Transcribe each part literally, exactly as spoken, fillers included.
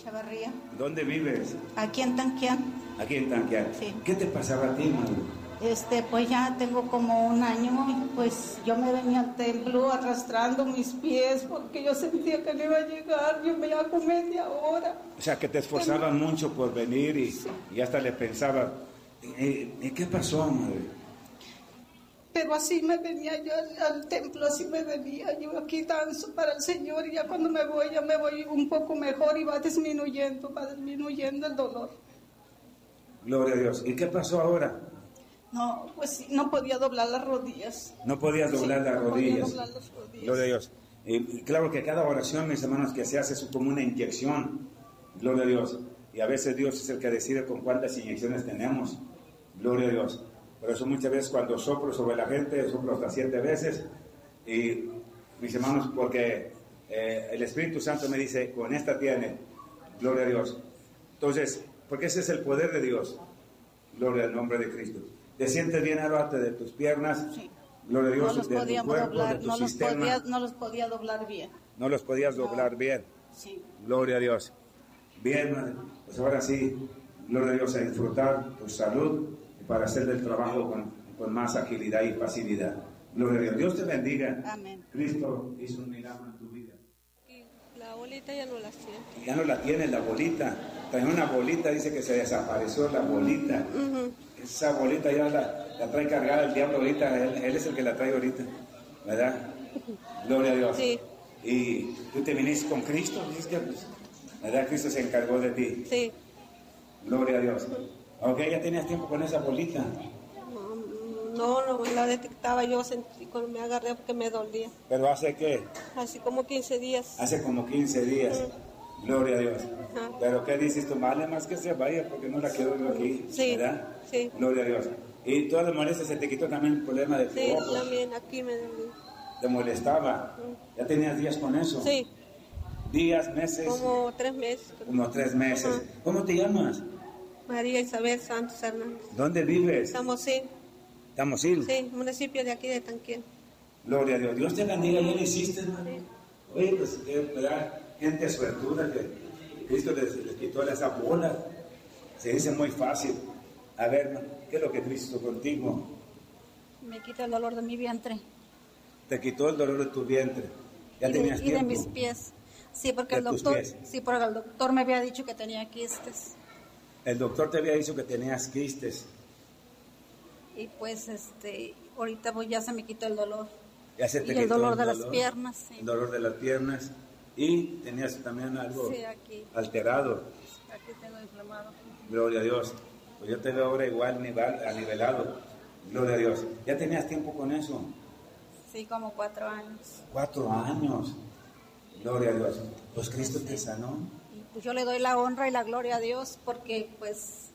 Echevarría. ¿Dónde vives? Aquí en Tanquián. Aquí en Tanquián. Sí. ¿Qué te pasaba a ti, madre? Este, pues ya tengo como un año y pues yo me venía al templo arrastrando mis pies porque yo sentía que no iba a llegar, yo me iba como media hora. O sea, que te esforzaban Tengo... mucho por venir y, sí. y hasta le pensaba, ¿y qué pasó, madre? Pero así me venía yo al, al templo, así me venía, yo aquí danzo para el Señor y ya cuando me voy, ya me voy un poco mejor y va disminuyendo, va disminuyendo el dolor. Gloria a Dios. ¿Y qué pasó ahora? No, pues sí, no podía doblar las rodillas. No podías doblar, sí, las, no rodillas. Podía doblar las rodillas. Gloria a Dios. Y claro que cada oración, mis hermanos, que se hace es como una inyección. Gloria a Dios. Y a veces Dios es el que decide con cuántas inyecciones tenemos. Gloria a Dios. Por eso muchas veces cuando soplo sobre la gente, soplo hasta siete veces. Y mis hermanos, porque eh, el Espíritu Santo me dice, con esta tiene. Gloria a Dios. Entonces, porque ese es el poder de Dios. Gloria al nombre de Cristo. ¿Te sientes bien, Aroate, de tus piernas? Sí. Gloria a Dios, no los de podíamos tu cuerpo, doblar, de tu no los, sistema. podía, no los podía doblar bien. No los podías no. doblar bien. Sí. Gloria a Dios. Bien, madre. Pues ahora sí, gloria a Dios, a disfrutar tu salud y para hacer el trabajo con, con más agilidad y facilidad. Gloria a Dios. Dios te bendiga. Amén. Cristo hizo un milagro en tu vida. Y la bolita ya no la tiene. Ya no la tiene la bolita. Trae una bolita, dice que se desapareció la bolita. Uh-huh. Esa bolita ya la, la trae cargada el diablo ahorita, él, él es el que la trae ahorita, ¿verdad? Gloria a Dios. Sí. Y tú te viniste con Cristo, ¿viste? ¿Verdad? Cristo se encargó de ti. Sí. Gloria a Dios. Ok, ya tenías tiempo con esa bolita. No, no, la detectaba yo sentí, cuando me agarré porque me dolía. ¿Pero hace qué? Así como quince días. Hace como quince días. Uh-huh. Gloria a Dios. Uh-huh. Pero ¿qué dices tú? Vale más que se vaya porque no la quiero yo aquí. Sí. ¿Verdad? Sí. Gloria a Dios. Y todas las molestias se te quitó también el problema de tu Sí, ojo. también aquí me dolía. ¿Te molestaba? Uh-huh. ¿Ya tenías días con eso? Sí. ¿Días, meses? Como tres meses. Como tres meses. Uh-huh. ¿Cómo te llamas? María Isabel Santos Hernández. ¿Dónde vives? Tamosil. Tamosil. Sí, municipio de aquí de Tanquián. Gloria a Dios. Dios te bendiga. ¿Ya lo hiciste, hermano? Sí. Oye, pues, ¿verdad? Gente suertuda que Cristo les, les quitó esa bola. Se dice muy fácil. A ver, hermano, ¿qué es lo que Cristo hizo contigo? Me quita el dolor de mi vientre. Te quitó el dolor de tu vientre. Ya y tenías de, y tiempo. de mis pies. Sí, porque ¿De el doctor, pies? sí, porque el doctor me había dicho que tenía quistes. El doctor te había dicho que tenías quistes. Y pues, este, ahorita pues ya se me quitó el dolor. Ya se te y quitó el dolor el de dolor, las piernas. Sí. El dolor de las piernas. Y tenías también algo sí, aquí. alterado. Aquí tengo inflamado. Gloria a Dios. Pues yo te veo ahora igual nivel, anivelado. Gloria a Dios. ¿Ya tenías tiempo con eso? Sí, como cuatro años. Cuatro años. Gloria a Dios. Pues Cristo sí. te sanó. Y pues yo le doy la honra y la gloria a Dios porque pues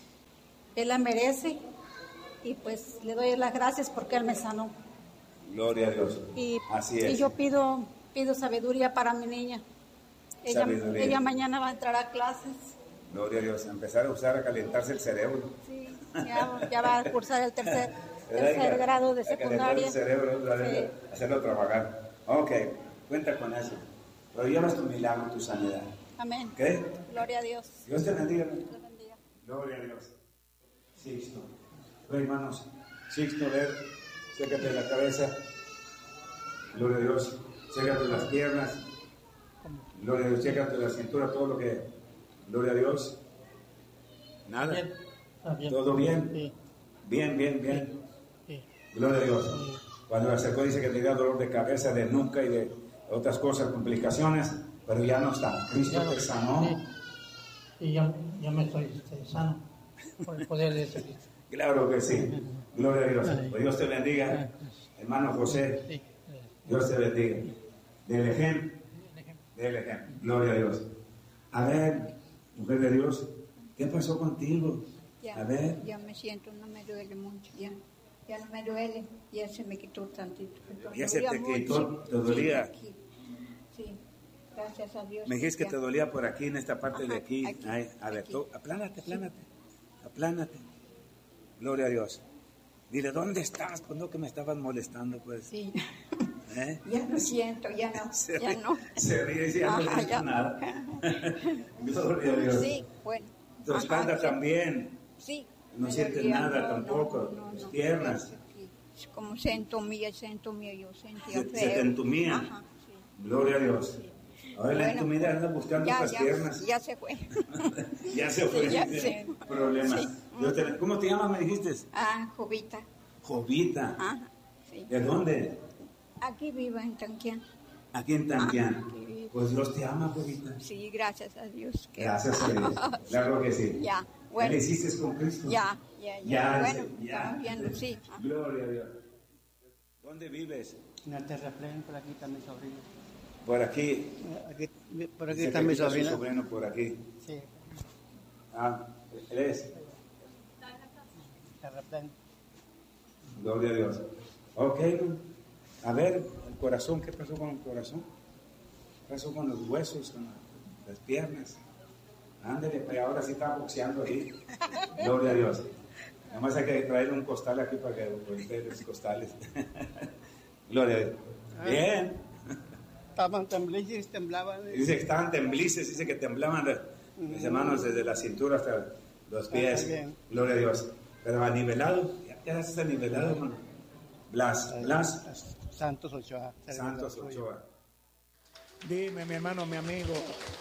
Él la merece y pues le doy las gracias porque Él me sanó. Gloria a Dios. Y, así es. Y yo pido, pido sabiduría para mi niña. Ella, ella mañana va a entrar a clases. Gloria a Dios. Empezar a usar, a calentarse el cerebro. Sí, ya, ya va a cursar el tercer, tercer grado de secundaria. El cerebro, sí. Hacerlo trabajar. Ok, cuenta con eso. Pero llevas tu milagro, tu sanidad. Amén. ¿Qué? Gloria a Dios. Dios te bendiga. Dios te bendiga. Gloria a Dios. Sixto. Bueno, hermanos, Sixto, ver, sécate la cabeza. Gloria a Dios. Sécate las piernas. Gloria a Dios. Sécate la cintura, todo lo que. Gloria a Dios. Nada. Bien. Ah, bien. ¿Todo bien? Sí. Bien, bien, bien. Sí. Gloria a Dios. Sí. Cuando me acercó dice que tenía dolor de cabeza, de nuca y de otras cosas, complicaciones, pero ya no está. Cristo te sanó. Sí. Y ya, ya me estoy este, sano por el poder de ese Cristo. Claro que sí. Gloria a Dios. Pues Dios te bendiga, hermano José. Sí. Dios te bendiga. Del ejemplo. Del ejemplo. Gloria a Dios. A ver, mujer de Dios, ¿qué pasó contigo? Ya, a ver. Ya me siento, no me duele mucho, ya. Ya no me duele, ya se me quitó tantito. Ya se te quitó, te dolía. Sí, sí, gracias a Dios. Me dijiste que ya. te dolía por aquí, en esta parte Ajá, de aquí. aquí, Ay, a ver, aquí. tú, aplánate, aplánate, aplánate. Gloria a Dios. Dile, ¿dónde estás? Pues no, que me estaban molestando, pues. Sí. ¿Eh? Ya no siento, ya no, Se ya ríe, no. se ríe y ya no Ajá, siente ya. nada. Gloria a Dios. Sí, bueno. Tu Ajá, espalda sí. también. Sí. No me sientes dolía, nada no, tampoco. no, no, Tus no. piernas. Sí, como se entumía, se entumía, yo sentía Se, feo. se te entumían. Ajá, sí. Gloria a Dios. Ahora la Bueno, entumida anda buscando ya, otras ya, piernas. ya se fue. Ya se fue. Sí, ya dice, sé. Problema. Sí. Yo te- ¿Cómo te llamas, me dijiste? Ah, Jovita. Jovita. Ajá, sí. ¿De dónde? Aquí vivo en Tanquián. Aquí en Tanquián. Ah, aquí vivo. Pues Dios te ama, Jovita. Sí, gracias a Dios. que- Gracias a Dios. Claro que sí. Ya, ¿Ya bueno. le hiciste con Cristo? Ya, ya, ya. Ya, bueno, ya. estamos viendo, sí. Ah. Gloria a Dios. ¿Dónde vives? En el terraplén, por aquí está mi sobrino. Por aquí. Aquí, por aquí Dice está que mi está su sobrino. sobrino por aquí. Sí, Ah, ¿él es? terraplén. Gloria a Dios. Ok. A ver, el corazón, ¿qué pasó con el corazón? ¿Qué pasó con los huesos, con las piernas? Ándale, pues ahora sí está boxeando ahí. Gloria a Dios. Nada más hay que traerle un costal aquí para que voltee los costales. Gloria a Dios. Bien. Estaban temblando, temblaban. Dice que estaban temblices, dice que temblaban mis hermanos desde la cintura hasta los pies. bien. Gloria a Dios. Pero anivelado, ya quedaste anivelado, hermano. Blas, Blas, Santos Ochoa. Santos Ochoa. Dime, mi hermano, mi amigo.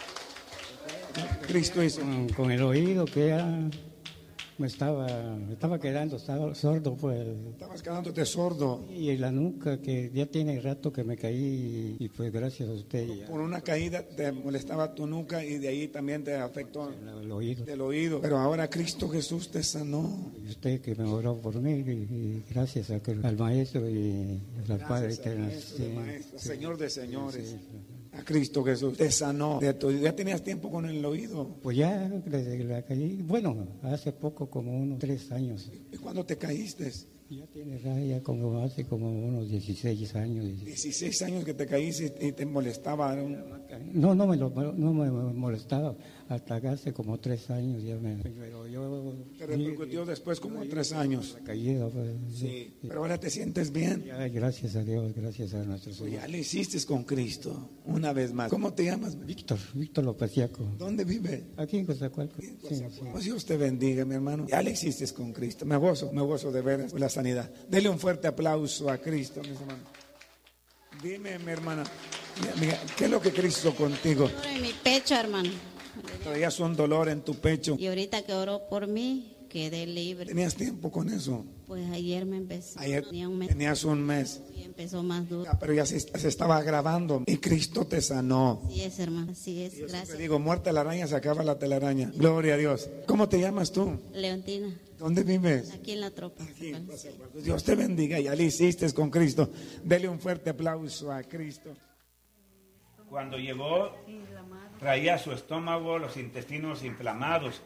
Cristo hizo. Con, con el oído que ya me estaba, me estaba quedando estaba sordo, pues, Estabas quedándote sordo y la nuca que ya tiene rato que me caí y pues gracias a usted ya, por una caída, te molestaba tu nuca y de ahí también te afectó el, el oído. el oído. Pero ahora Cristo Jesús te sanó. Y usted que me oró por mí y, y gracias a que, al maestro y al Padre Gracias al eterno. Maestro Sí, de maestros, sí, Señor de señores. sí, sí. A Cristo Jesús te sanó. De tu- ya tenías tiempo con el oído. Pues ya desde que la caí, bueno, hace poco, como unos tres años. ¿Y cuando te caíste? Ya tiene ya como hace como unos dieciséis años. dieciséis años que te caíste y te molestaba. Era un- No, no me, lo, no me molestaba. Hasta que hace como tres años ya me. Pero yo. Te repercutió después como tres años. La caída, pues, Sí, pero ahora te sientes bien. Ya, gracias a Dios, gracias a nuestro Pues Señor. ya le hiciste con Cristo una vez más. ¿Cómo te llamas? Víctor, Víctor Lopeciaco. ¿Dónde vive? Aquí en Cozacualco. Sí, sí. Pues Dios te bendiga, mi hermano. Ya le hiciste con Cristo. Me gozo, me gozo de veras por la sanidad. Dele un fuerte aplauso a Cristo, mis hermanos. Dime, mi hermana, mi amiga, ¿qué es lo que Cristo hizo contigo? Dolor en mi pecho, hermano. Traías un dolor en tu pecho. Y ahorita que oró por mí, quedé libre. ¿Tenías tiempo con eso? Pues ayer me empecé. Ayer Tenía un mes tenías un mes, y empezó más duro. ya, pero ya se, se estaba agravando y Cristo te sanó. Así es, hermano. Así es. Yo siempre Gracias. digo, muerta la araña, se acaba la telaraña. Gloria a Dios. ¿Cómo te llamas tú? Leontina, ¿Dónde vives? aquí en la tropa. Aquí, Dios te bendiga, ya le hiciste con Cristo. Dele un fuerte aplauso a Cristo. Cuando llegó, traía su estómago, los intestinos inflamados.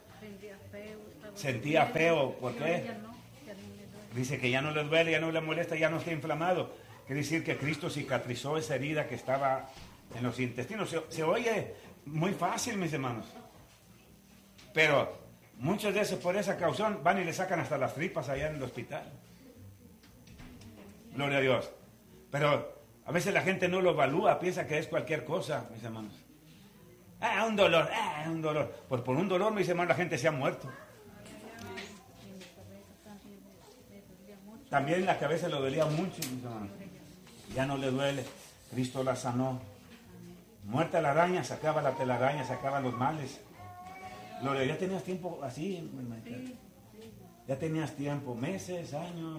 Sentía feo. ¿Por qué? Dice que ya no le duele, ya no le molesta, ya no está inflamado. Quiere decir que Cristo cicatrizó esa herida que estaba en los intestinos. Se, se oye muy fácil, mis hermanos. Pero muchas veces por esa causa van y le sacan hasta las tripas allá en el hospital. Gloria a Dios. Pero a veces la gente no lo evalúa, piensa que es cualquier cosa, mis hermanos. Ah, un dolor, ah, un dolor. Por, por un dolor, mis hermanos, la gente se ha muerto. También la cabeza le dolía mucho, mis hermanos. Ya no le duele. Cristo la sanó. Muerta la araña, sacaba la telaraña, sacaba los males. Gloria, ya tenías tiempo así, hermanita. Ya tenías tiempo, meses, años.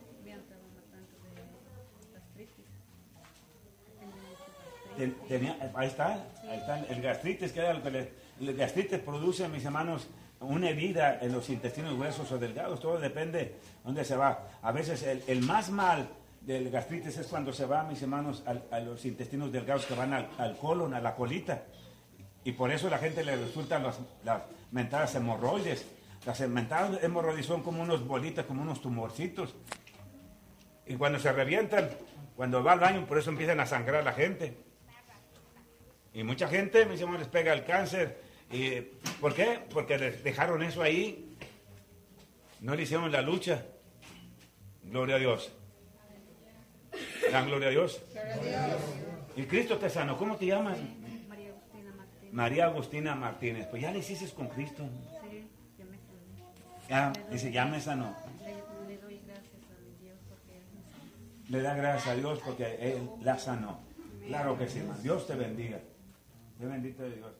Ten- Tenía, ahí está, ahí está el gastritis, que era lo que le, el gastritis produce, mis hermanos, una herida en los intestinos gruesos o delgados, todo depende dónde se va. A veces el, el más mal del gastritis es cuando se va, mis hermanos, al, a los intestinos delgados que van al, al colon, a la colita. Y por eso a la gente le resultan las, las mentadas hemorroides. Las mentadas hemorroides son como unos bolitas, como unos tumorcitos. Y cuando se revientan, cuando va al baño, por eso empiezan a sangrar la gente. Y mucha gente, mis hermanos, les pega el cáncer. ¿Y por qué? Porque les dejaron eso ahí. No le hicieron la lucha. Gloria a Dios. ¿Dan gloria a Dios? Y Cristo te sanó. ¿Cómo te llamas? María Agustina Martínez. María Agustina Martínez. Pues ya le hiciste con Cristo. Sí, ya me sané. Ya, dice, ya me sanó. Le, le doy gracias a mi Dios porque Él me sanó. Le da gracias a Dios porque Él la sanó. Claro que sí, hermano. Dios te bendiga. Dios bendito de Dios.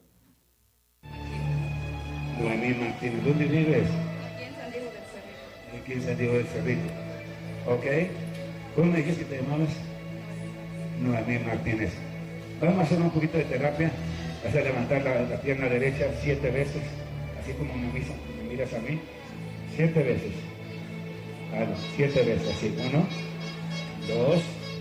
Noemí Martínez, ¿dónde vives? Aquí en San Diego del Cerrito. Aquí en San Diego del Cerrito. ¿Ok? ¿Cómo me dijiste que te llamabas? Noemí Martínez. Vamos a hacer un poquito de terapia. Vas a levantar la, la pierna derecha siete veces, así como me, misa, me miras a mí. Siete veces. Vale, siete veces, así. Uno, dos,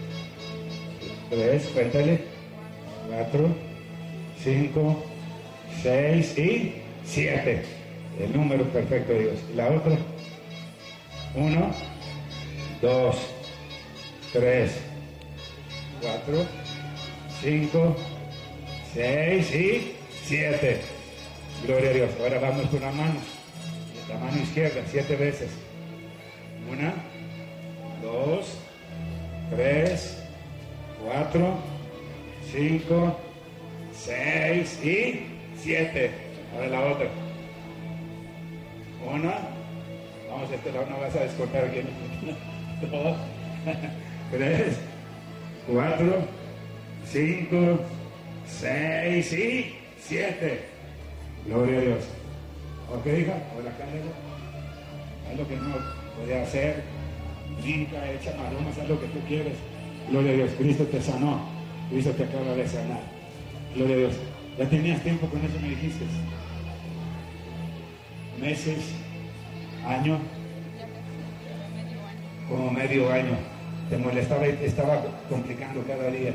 tres, cuéntale. Cuatro, cinco, seis y siete. El número perfecto de Dios. La otra. Uno, dos, tres, cuatro, cinco, seis y siete. Gloria a Dios. Ahora vamos con la mano. La mano izquierda, siete veces. Una, dos, tres, cuatro, cinco, seis y siete. Ahora la otra. Una. Vamos a este lado, no vas a descortar aquí. Dos, tres, cuatro, cinco, seis y siete. Gloria a Dios. Ok, hija, hola, cándela. Haz lo que no podía hacer. Brinca, echa maromas, haz lo que tú quieres. Gloria a Dios, Cristo te sanó. Cristo te acaba de sanar. Gloria a Dios. ¿Ya tenías tiempo con eso, me dijiste? Meses, año, como medio año. Te molestaba y te estaba complicando cada día.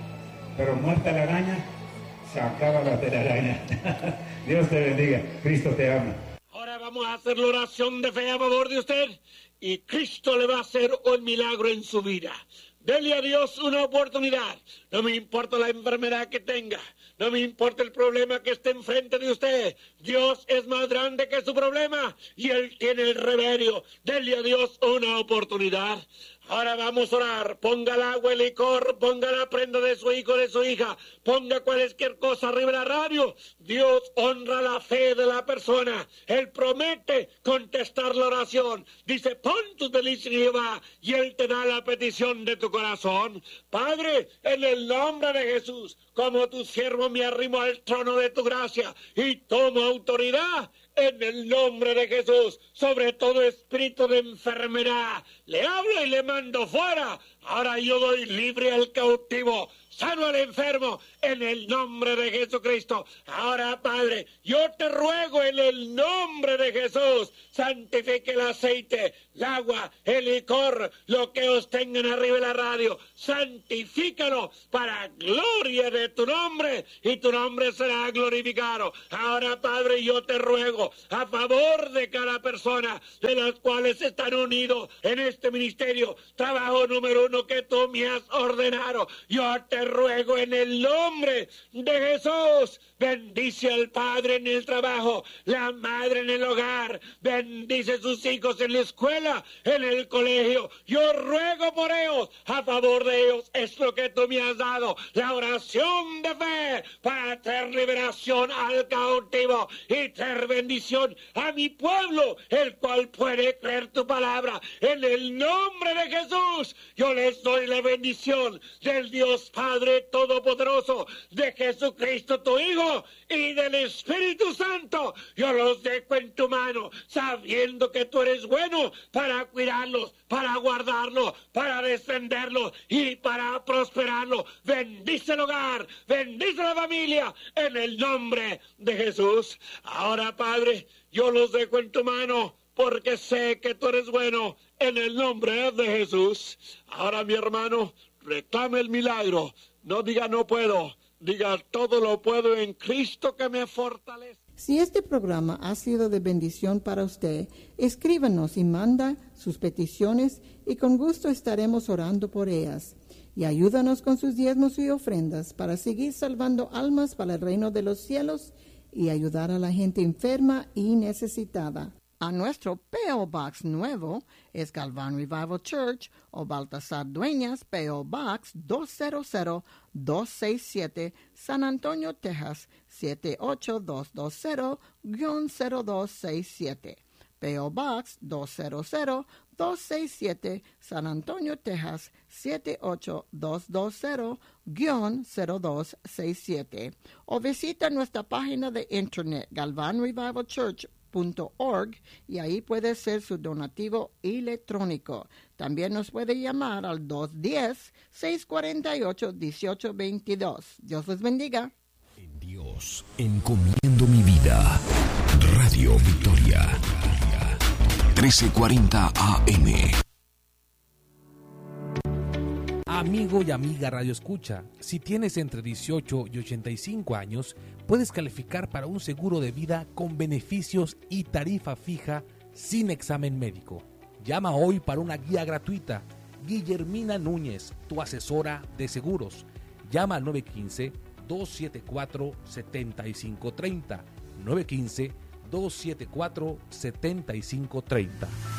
Pero muerta la araña, se acaba la telaraña. Dios te bendiga. Cristo te ama. Ahora vamos a hacer la oración de fe a favor de usted y Cristo le va a hacer un milagro en su vida. Dele a Dios una oportunidad. No me importa la enfermedad que tenga. No me importa el problema que esté enfrente de usted. Dios es más grande que su problema y Él tiene el remedio. Dele a Dios una oportunidad. Ahora vamos a orar. Ponga el agua, el licor, ponga la prenda de su hijo, de su hija, ponga cualquier cosa arriba de la radio. Dios honra la fe de la persona. Él promete contestar la oración. Dice, pon tus delicias en Jehová y Él te da la petición de tu corazón. Padre, en el nombre de Jesús, como tu siervo me arrimo al trono de tu gracia y tomo autoridad en el nombre de Jesús sobre todo espíritu de enfermedad. Le hablo y le mando fuera. Ahora yo doy libre al cautivo, sano al enfermo, en el nombre de Jesucristo. Ahora, Padre, yo te ruego en el nombre de Jesús, santifique el aceite, el agua, el licor, lo que os tengan arriba de la radio, santifícalo para gloria de tu nombre y tu nombre será glorificado. Ahora, Padre, yo te ruego a favor de cada persona de las cuales están unidos en este ministerio, trabajo número uno que tú me has ordenado. Yo te ruego en el nombre de Jesús, bendice al padre en el trabajo, la madre en el hogar, bendice sus hijos en la escuela, en el colegio. Yo ruego por ellos, a favor de ellos, es lo que tú me has dado, la oración de fe para traer liberación al cautivo y traer bendición a mi pueblo, el cual puede creer tu palabra. En el nombre de Jesús, yo les doy la bendición del Dios Padre Todopoderoso, de Jesucristo tu Hijo y del Espíritu Santo. Yo los dejo en tu mano, sabiendo que tú eres bueno para cuidarlos, para guardarlos, para defenderlos y para prosperarlos. Bendice el hogar, bendice la familia, en el nombre de Jesús. Ahora, Padre, yo los dejo en tu mano, porque sé que tú eres bueno, en el nombre de Jesús. Ahora, mi hermano, reclame el milagro. No diga no puedo, diga todo lo puedo en Cristo que me fortalece. Si este programa ha sido de bendición para usted, escríbanos y manda sus peticiones y con gusto estaremos orando por ellas. Y ayúdanos con sus diezmos y ofrendas para seguir salvando almas para el reino de los cielos y ayudar a la gente enferma y necesitada. a nuestro P O Box nuevo, es Galván Revival Church o Baltasar Dueñas, P O Box dos cero cero dos seis siete, San Antonio, Texas siete ocho dos dos cero cero dos seis siete. P O Box dos cero cero dos seis siete, San Antonio, Texas siete ocho dos dos cero cero dos seis siete. O visita nuestra página de internet galvan revival church punto org y ahí puede hacer su donativo electrónico. También nos puede llamar al dos uno cero, seis cuatro ocho, uno ocho dos dos. Dios les bendiga. En Dios encomiendo mi vida. Radio Victoria, trece cuarenta A M. Amigo y amiga Radio Escucha, si tienes entre dieciocho y ochenta y cinco años, puedes calificar para un seguro de vida con beneficios y tarifa fija sin examen médico. Llama hoy para una guía gratuita. Guillermina Núñez, tu asesora de seguros. Llama al nueve uno cinco, dos siete cuatro, siete cinco tres cero. nueve uno cinco, dos siete cuatro, siete cinco tres cero.